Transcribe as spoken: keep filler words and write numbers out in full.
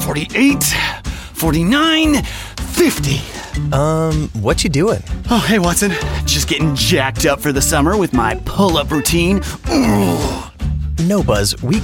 forty-eight, forty-nine, fifty. Um, what you doing? Oh, hey, Watson. Just getting jacked up for the summer with my pull-up routine. Ooh. No, Buzz, we